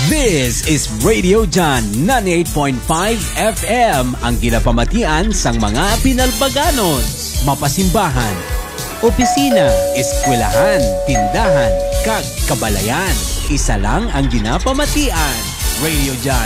This is Radio John 98.5 FM, ang ginapamatian sang mga pinalbaganon, mapasimbahan, opisina, eskwelahan, tindahan, kag kabalayan. Isa lang ang ginapamatian. Radio John